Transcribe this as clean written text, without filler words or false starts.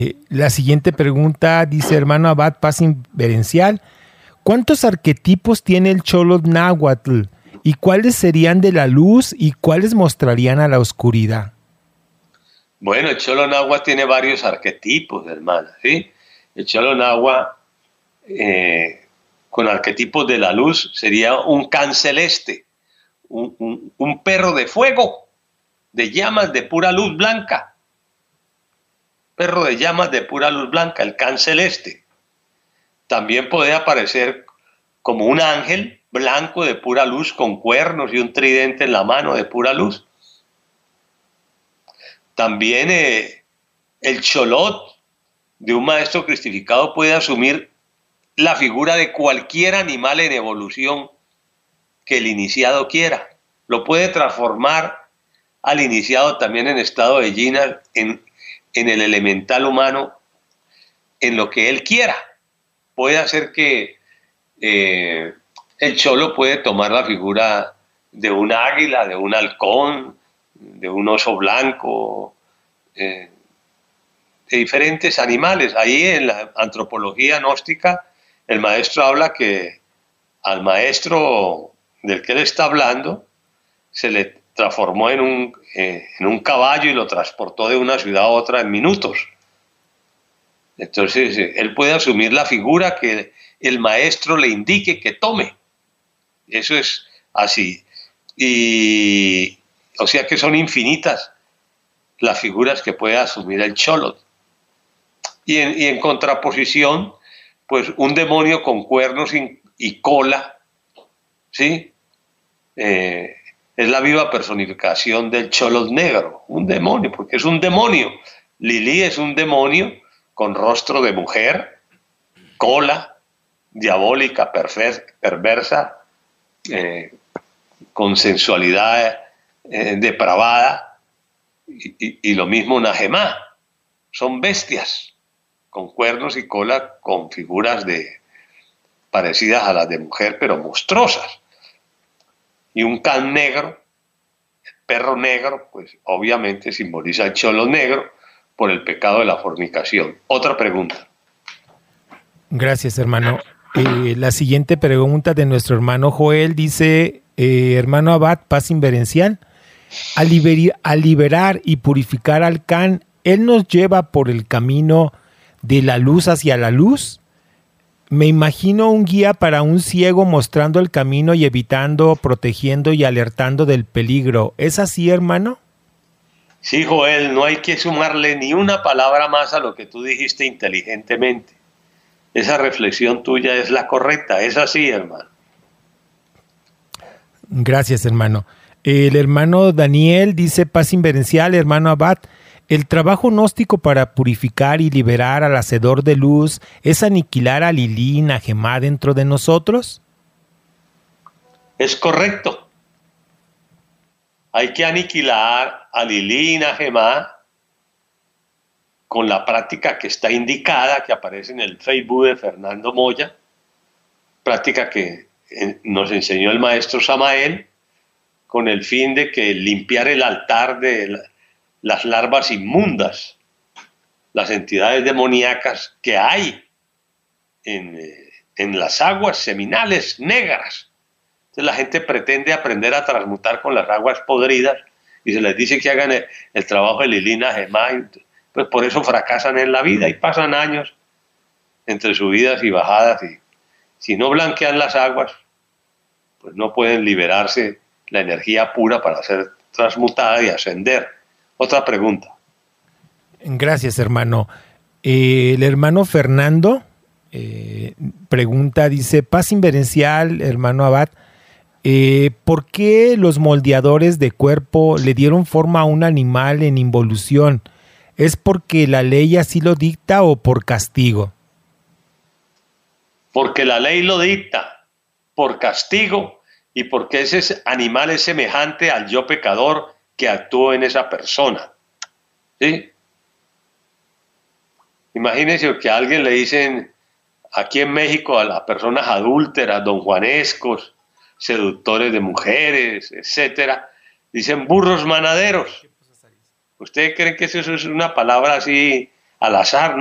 La siguiente pregunta dice, hermano Abad, paz inverencial. ¿Cuántos arquetipos tiene el Xolotl náhuatl? ¿Y cuáles serían de la luz y cuáles mostrarían a la oscuridad? Bueno, el Xolo Nahua tiene varios arquetipos, hermana, ¿sí? El Xolo Nahua, con arquetipos de la luz, sería un can celeste, un perro de fuego, de llamas de pura luz blanca. Perro de llamas de pura luz blanca, el can celeste. También puede aparecer como un ángel blanco de pura luz con cuernos y un tridente en la mano de pura luz. También el Xolot de un maestro cristificado puede asumir la figura de cualquier animal en evolución que el iniciado quiera. Lo puede transformar al iniciado también en estado de Jina, en el elemental humano, en lo que él quiera. Puede hacer que el Xolo puede tomar la figura de un águila, de un halcón, de un oso blanco, de diferentes animales. Ahí en la antropología gnóstica, el maestro habla que al maestro del que él está hablando se le transformó en un caballo y lo transportó de una ciudad a otra en minutos. Entonces, él puede asumir la figura que el maestro le indique que tome. Eso es así. Y, o sea que son infinitas las figuras que puede asumir el Xolotl. Y en contraposición, pues un demonio con cuernos y cola, ¿sí? Es la viva personificación del Xolotl negro, un demonio, porque es un demonio. Lili es un demonio con rostro de mujer, cola, diabólica, perversa, con sensualidad depravada, y lo mismo Najemá. Son bestias con cuernos y cola, con figuras parecidas a las de mujer, pero monstruosas. Y un can negro, el perro negro, pues obviamente simboliza el Xolo negro por el pecado de la fornicación. Otra pregunta. Gracias, hermano. La siguiente pregunta de nuestro hermano Joel dice, hermano Abad, paz inverencial. Al liberar y purificar al can, ¿él nos lleva por el camino de la luz hacia la luz? Me imagino un guía para un ciego mostrando el camino y evitando, protegiendo y alertando del peligro. ¿Es así, hermano? Sí, Joel, no hay que sumarle ni una palabra más a lo que tú dijiste inteligentemente. Esa reflexión tuya es la correcta, es así, hermano. Gracias, hermano. El hermano Daniel dice, paz inverencial, hermano Abad. El trabajo gnóstico para purificar y liberar al hacedor de luz es aniquilar a Lili, Najemá dentro de nosotros. Es correcto. Hay que aniquilar a Lili y Najemá con la práctica que está indicada, que aparece en el Facebook de Fernando Moya, práctica que nos enseñó el maestro Samael, con el fin de que limpiar el altar de las larvas inmundas, las entidades demoníacas que hay en las aguas seminales negras. Entonces la gente pretende aprender a transmutar con las aguas podridas y se les dice que hagan el trabajo de Lili, Najemá, pues por eso fracasan en la vida y pasan años entre subidas y bajadas, y si no blanquean las aguas, pues no pueden liberarse la energía pura para ser transmutada y ascender. Otra pregunta. Gracias, hermano. El hermano Fernando pregunta, dice, paz inverencial, hermano Abad, ¿por qué los moldeadores de cuerpo le dieron forma a un animal en involución? ¿Es porque la ley así lo dicta o por castigo? Porque la ley lo dicta, por castigo, y porque ese animal es semejante al yo pecador que actuó en esa persona. ¿Sí? Imagínense que a alguien le dicen aquí en México a las personas adúlteras, don Juanescos, seductores de mujeres, etcétera, dicen burros manaderos. ¿Ustedes creen que eso es una palabra así al azar.